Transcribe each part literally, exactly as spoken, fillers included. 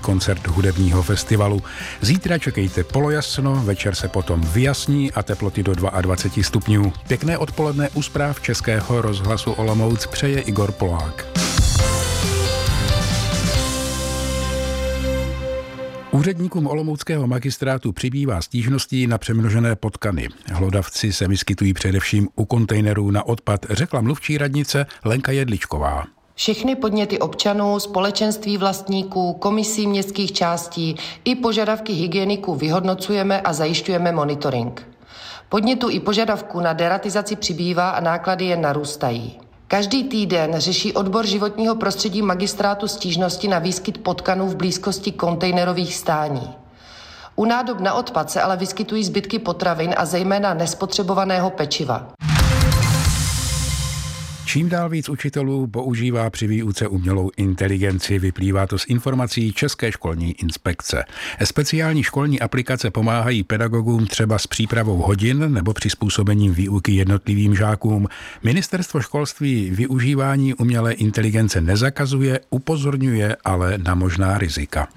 koncert hudebního festivalu. Zítra čekejte polojasno, večer se potom vyjasní a teploty do dvacet dva stupňů. Pěkné odpoledne u zpráv Českého rozhlasu Olomouc přeje Igor Polák. Úředníkům olomouckého magistrátu přibývá stížností na přemnožené potkany. Hlodavci se vyskytují především u kontejnerů na odpad, řekla mluvčí radnice Lenka Jedličková. Všechny podněty občanů, společenství vlastníků, komisí městských částí i požadavky hygieniků vyhodnocujeme a zajišťujeme monitoring. Podnětů i požadavků na deratizaci přibývá a náklady jen narůstají. Každý týden řeší odbor životního prostředí magistrátu stížnosti na výskyt potkanů v blízkosti kontejnerových stání. U nádob na odpad se ale vyskytují zbytky potravin a zejména nespotřebovaného pečiva. Čím dál víc učitelů používá při výuce umělou inteligenci, vyplývá to z informací České školní inspekce. Speciální školní aplikace pomáhají pedagogům třeba s přípravou hodin nebo přizpůsobením výuky jednotlivým žákům. Ministerstvo školství využívání umělé inteligence nezakazuje, upozorňuje ale na možná rizika.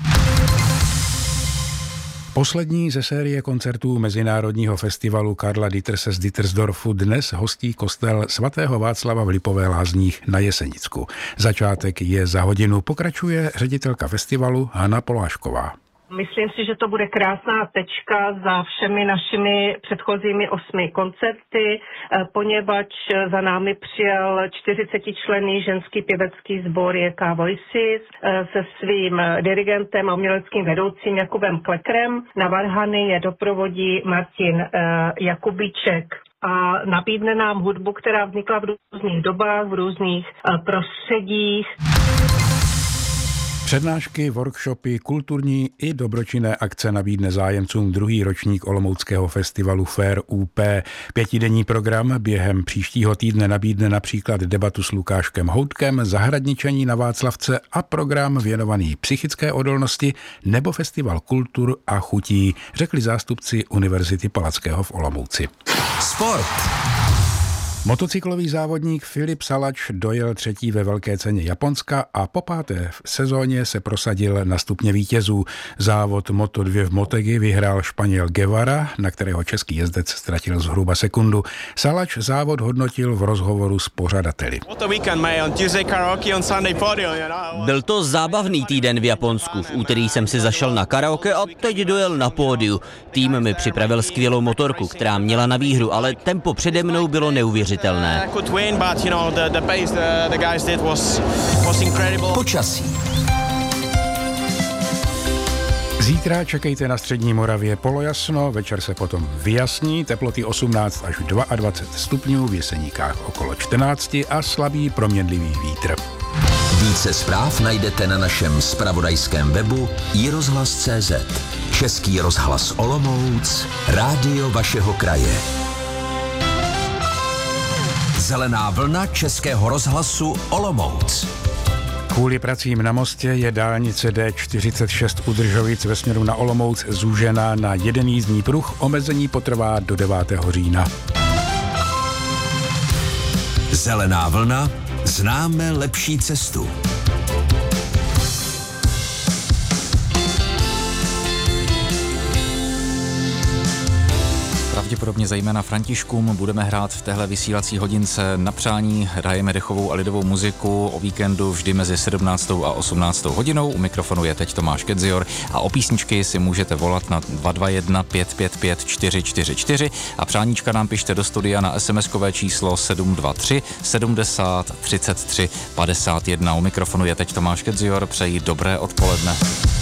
Poslední ze série koncertů Mezinárodního festivalu Karla Ditterse z Dittersdorfu dnes hostí kostel svatého Václava v Lipové Lázních na Jesenicku. Začátek je za hodinu, pokračuje ředitelka festivalu Hana Polášková. Myslím si, že to bude krásná tečka za všemi našimi předchozími osmi koncerty, poněvadž za námi přijel čtyřicetičlenný ženský pěvecký sbor J K Voices se svým dirigentem a uměleckým vedoucím Jakubem Klekrem. Na varhany je doprovodí Martin Jakubíček a nabídne nám hudbu, která vznikla v různých dobách, v různých prostředích. Přednášky, workshopy, kulturní i dobročinné akce nabídne zájemcům druhý ročník olomouckého festivalu Fair U P. Pětidenní program během příštího týdne nabídne například debatu s Lukáškem Houtkem, zahradničení na Václavce a program věnovaný psychické odolnosti nebo festival kultur a chutí, řekli zástupci Univerzity Palackého v Olomouci. Sport. Motocyklový závodník Filip Salač dojel třetí ve velké ceně Japonska a po páté v sezóně se prosadil na stupně vítězů. Závod Moto dva v Motegi vyhrál Španěl Guevara, na kterého český jezdec ztratil zhruba sekundu. Salač závod hodnotil v rozhovoru s pořadateli. Byl to zábavný týden v Japonsku. V úterý jsem si zašel na karaoke a teď dojel na pódiu. Tým mi připravil skvělou motorku, která měla na výhru, ale tempo přede mnou bylo neuvěřitelné. Počasí. Zítra čekejte na střední Moravě polojasno, večer se potom vyjasní, teploty osmnáct až dvacet dva stupňů, v Jeseníkách okolo čtrnáct a slabý proměnlivý vítr. Více zpráv najdete na našem zpravodajském webu i rozhlas tečka cé zet. Český rozhlas Olomouc, rádio vašeho kraje. Zelená vlna Českého rozhlasu Olomouc. Kvůli pracím na mostě je dálnice D čtyřicet šest u Držovic ve směru na Olomouc zúžená na jeden jízdní pruh. Omezení potrvá do devátého října. Zelená vlna. Známe lepší cestu. Pravděpodobně zejména Františkům budeme hrát v téhle vysílací hodince na přání. Hrajeme dechovou a lidovou muziku o víkendu vždy mezi sedmnáctou a osmnáctou hodinou. U mikrofonu je teď Tomáš Kedzior a o písničky si můžete volat na dva dva jedna pět pět pět čtyři čtyři čtyři a přáníčka nám pište do studia na SMSkové číslo sedm dva tři sedmdesát třicet tři padesát jedna. U mikrofonu je teď Tomáš Kedzior, přeji dobré odpoledne.